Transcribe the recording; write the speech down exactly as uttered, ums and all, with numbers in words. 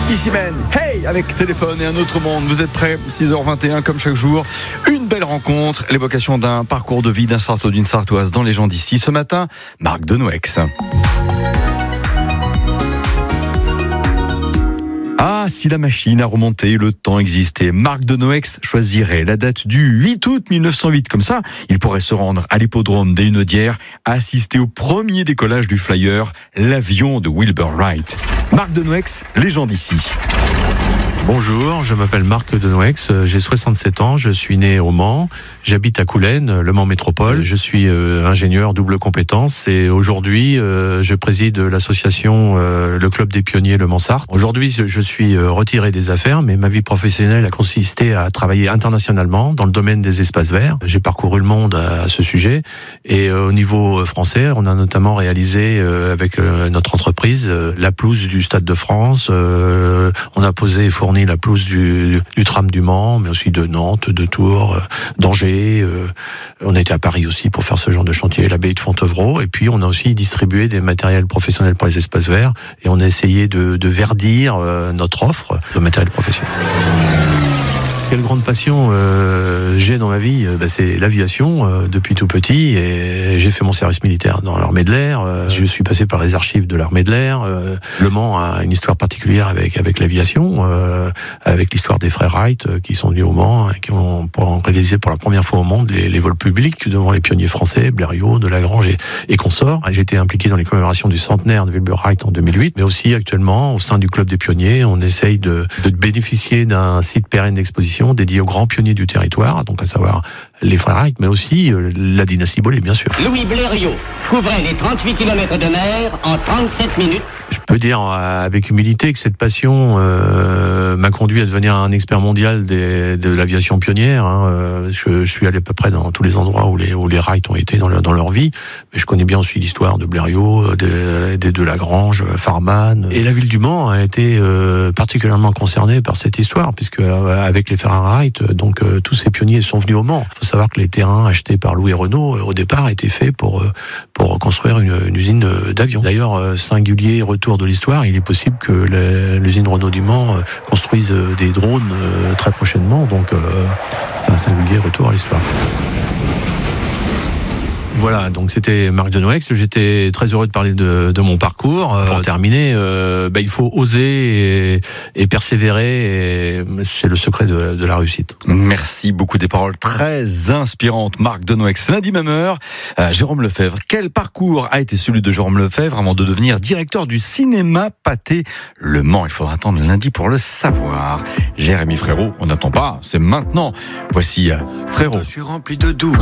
Ici Ben, hey, avec téléphone et un autre monde. Vous êtes prêts? six heures vingt et un comme chaque jour. Une belle rencontre, l'évocation d'un parcours de vie d'un Sartois, d'une Sartoise dans les gens d'ici. Ce matin, Marc Denouex. Ah, si la machine a remonté, le temps existait. Marc Denouex choisirait la date du huit août mille neuf cent huit. Comme ça, il pourrait se rendre à l'hippodrome des Hunaudières, assister au premier décollage du Flyer, l'avion de Wilbur Wright. Marc Denouex, légende ici. Bonjour, je m'appelle Marc Denouex, j'ai soixante-sept ans, je suis né au Mans, j'habite à Coulennes, Le Mans Métropole, je suis euh, ingénieur double compétence et aujourd'hui euh, je préside l'association euh, Le Club des Pionniers Le Mans-Sarthe. Aujourd'hui je suis euh, retiré des affaires, mais ma vie professionnelle a consisté à travailler internationalement dans le domaine des espaces verts. J'ai parcouru le monde à, à ce sujet et euh, au niveau français, on a notamment réalisé euh, avec euh, notre entreprise euh, la pelouse du Stade de France, euh, on a posé et fourni la pelouse du, du tram du Mans, mais aussi de Nantes, de Tours, euh, d'Angers. Euh, on a été à Paris aussi pour faire ce genre de chantier, l'abbaye de Fontevraud. Et puis on a aussi distribué des matériels professionnels pour les espaces verts. Et on a essayé de, de verdir euh, notre offre de matériel professionnel. Quelle grande passion euh, j'ai dans ma vie, bah, c'est l'aviation euh, depuis tout petit et j'ai fait mon service militaire dans l'armée de l'air. Euh, je suis passé par les archives de l'armée de l'air. Euh, Le Mans a une histoire particulière avec avec l'aviation, euh, avec l'histoire des frères Wright euh, qui sont venus au Mans et qui ont pour réalisé pour la première fois au monde les, les vols publics devant les pionniers français, Blériot, Delagrange et, et consorts. J'ai été impliqué dans les commémorations du centenaire de Wilbur Wright en deux mille huit, mais aussi actuellement au sein du Club des Pionniers, on essaye de, de bénéficier d'un site pérenne d'exposition dédié aux grands pionniers du territoire, donc à savoir les frères Wright, mais aussi euh, la dynastie Bollée, bien sûr. Louis Blériot couvrait les trente-huit kilomètres de mer en trente-sept minutes. Je peux dire euh, avec humilité que cette passion euh, m'a conduit à devenir un expert mondial des, de l'aviation pionnière. Hein. Euh, je, je suis allé à peu près dans tous les endroits où les, où les Wright ont été dans leur, dans leur vie, mais je connais bien aussi l'histoire de Blériot, des de, de Lagrange, Farman. Et la ville du Mans a été euh, particulièrement concernée par cette histoire, puisque euh, avec les frères Wright, donc euh, tous ces pionniers sont venus au Mans. Il faut savoir que les terrains achetés par Louis Renault, euh, au départ, étaient faits pour, euh, pour construire une, une usine d'avions. D'ailleurs, euh, singulier retour de l'histoire, il est possible que la, l'usine Renault du Mans euh, construise euh, des drones euh, très prochainement, donc euh, c'est un singulier retour à l'histoire. Voilà, donc c'était Marc Denouex. J'étais très heureux de parler de, de mon parcours. Pour terminer, euh, bah, il faut oser et, et persévérer, et c'est le secret de, de la réussite. Merci beaucoup, des paroles très inspirantes. Marc Denouex, lundi même heure, euh, Jérôme Lefebvre. Quel parcours a été celui de Jérôme Lefebvre avant de devenir directeur du cinéma Pathé Le Mans? Il faudra attendre lundi pour le savoir. Jérémy Frérot, on n'attend pas, c'est maintenant. Voici euh, Frérot. Je suis rempli de doutes.